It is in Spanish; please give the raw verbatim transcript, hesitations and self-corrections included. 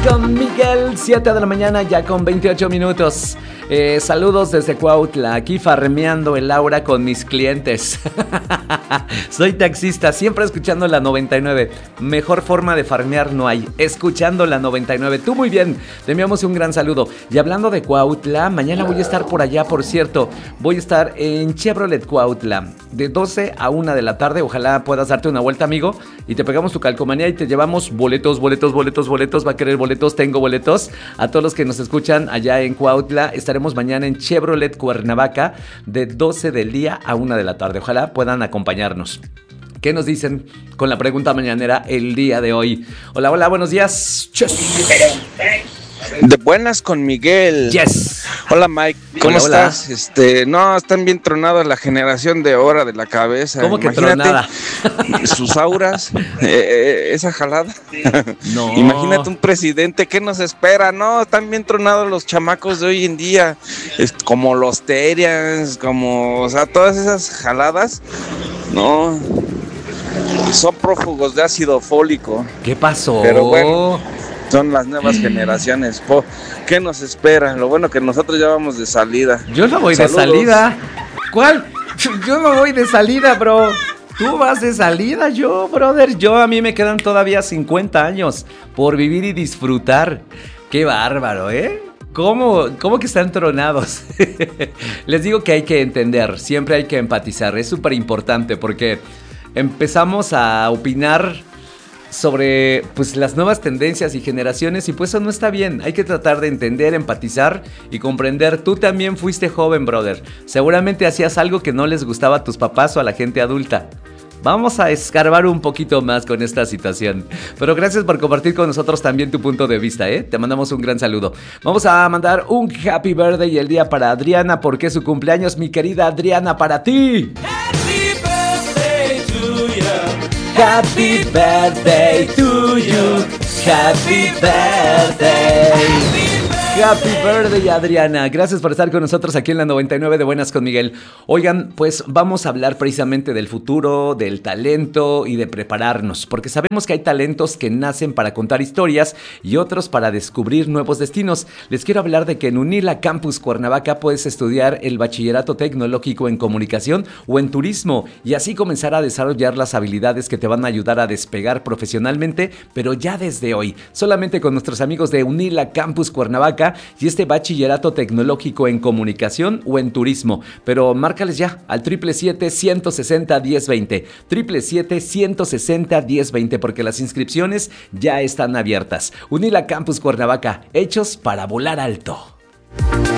con Miguel, siete de la mañana ya con veintiocho minutos. Eh, saludos desde Cuautla, aquí farmeando el aura con mis clientes. Soy taxista, siempre escuchando la noventa y nueve. Mejor forma de farmear no hay, escuchando la noventa y nueve. Tú muy bien, te enviamos un gran saludo. Y hablando de Cuautla, mañana voy a estar por allá, por cierto. Voy a estar en Chevrolet Cuautla, de doce a una de la tarde. Ojalá puedas darte una vuelta, amigo, y te pegamos tu calcomanía y te llevamos boletos, boletos, boletos, boletos. Va a querer boletos, tengo boletos. A todos los que nos escuchan allá en Cuautla, estaremos mañana en Chevrolet Cuernavaca de doce del día a una de la tarde. Ojalá puedan acompañarnos. ¿Qué nos dicen con la pregunta mañanera el día de hoy? Hola, hola, buenos días. Yes. De buenas con Miguel. Yes. Hola, Mike. ¿Cómo hola, hola. estás? Este, no, están bien tronadas la generación de hora de la cabeza. ¿Cómo que Imagínate tronada? Sus auras, eh, esa jalada. No. Imagínate un presidente, ¿qué nos espera? No, están bien tronados los chamacos de hoy en día. Es como los Terians, como, o sea, todas esas jaladas. No. Son prófugos de ácido fólico. ¿Qué pasó? Pero bueno, son las nuevas generaciones. ¿Qué nos espera? Lo bueno que nosotros ya vamos de salida. Yo no voy Saludos. de salida. ¿Cuál? Yo no voy de salida, bro. Tú vas de salida, yo, brother. Yo, a mí me quedan todavía cincuenta años por vivir y disfrutar. Qué bárbaro, ¿eh? ¿Cómo, cómo que están tronados? Les digo que hay que entender, siempre hay que empatizar. Es súper importante porque empezamos a opinar sobre pues las nuevas tendencias y generaciones y pues eso no está bien. Hay que tratar de entender, empatizar y comprender. Tú también fuiste joven, brother. Seguramente hacías algo que no les gustaba a tus papás o a la gente adulta. Vamos a escarbar un poquito más con esta situación. Pero gracias por compartir con nosotros también tu punto de vista, ¿eh? Te mandamos un gran saludo. Vamos a mandar un happy birthday el día para Adriana porque es su cumpleaños, mi querida Adriana, para ti. Happy birthday to you. Happy birthday. Happy birthday, Adriana. Gracias por estar con nosotros aquí en la noventa y nueve de Buenas con Miguel. Oigan, pues vamos a hablar precisamente del futuro, del talento y de prepararnos, porque sabemos que hay talentos que nacen para contar historias y otros para descubrir nuevos destinos. Les quiero hablar de que en UNILA Campus Cuernavaca puedes estudiar el bachillerato tecnológico en comunicación o en turismo y así comenzar a desarrollar las habilidades que te van a ayudar a despegar profesionalmente, pero ya desde hoy, solamente con nuestros amigos de UNILA Campus Cuernavaca y este bachillerato tecnológico en comunicación o en turismo. Pero márcales ya al triple siete, ciento sesenta, diez veinte, triple siete, ciento sesenta, diez veinte, porque las inscripciones ya están abiertas. UNILA Campus Cuernavaca, hechos para volar alto.